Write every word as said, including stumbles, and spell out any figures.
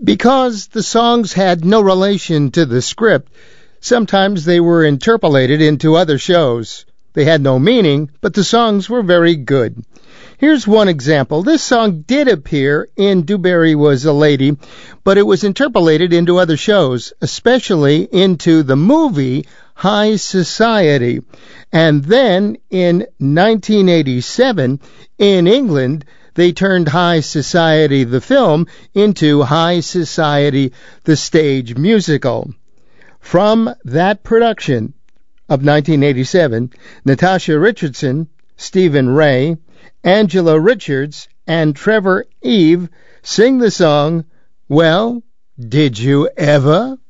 Because the songs had no relation to the script, sometimes they were interpolated into other shows. They had no meaning, but the songs were very good. Here's one example. This song did appear in Dewberry Was a Lady, but it was interpolated into other shows, especially into the movie High Society. And then in nineteen eighty-seven, in England, they turned High Society the film into High Society the stage musical. From that production of nineteen eighty-seven, Natasha Richardson, Stephen Ray, Angela Richards, and Trevor Eve sing the song, Well, Did You Ever?